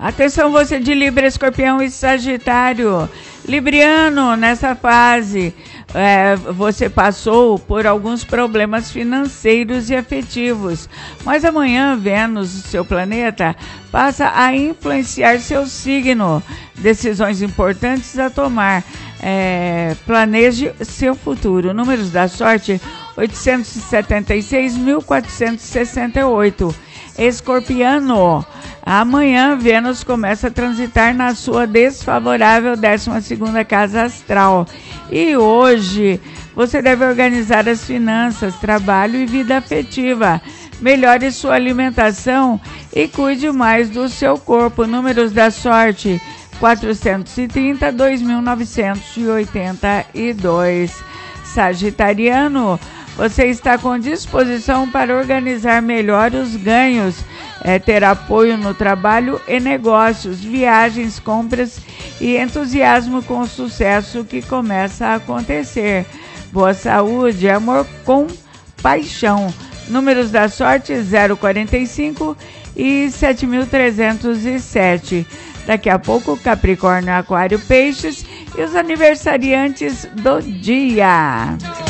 Atenção você de Libra, Escorpião e Sagitário. Libriano, nessa fase, você passou por alguns problemas financeiros e afetivos, mas amanhã Vênus, seu planeta, passa a influenciar seu signo. Decisões importantes a tomar. Planeje seu futuro. Números da sorte: 876.468. Escorpiano, amanhã Vênus começa a transitar na sua desfavorável 12ª casa astral. E hoje você deve organizar as finanças, trabalho e vida afetiva. Melhore sua alimentação e cuide mais do seu corpo. Números da sorte: 430, 2.982. Sagitariano, você está com disposição para organizar melhor os ganhos, ter apoio no trabalho e negócios, viagens, compras e entusiasmo com o sucesso que começa a acontecer. Boa saúde, amor com paixão. Números da sorte: 045 e 7.307. Daqui a pouco, Capricórnio, Aquário, Peixes e os aniversariantes do dia.